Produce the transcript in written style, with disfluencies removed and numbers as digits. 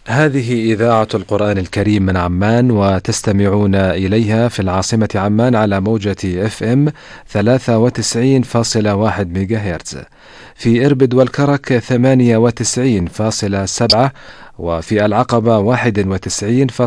هذه إذاعة القرآن الكريم من عمان، وتستمعون إليها في العاصمة عمان على موجة FM 93.1 ميجاهرتز، في إربد والكرك 98.7، وفي العقبة 91.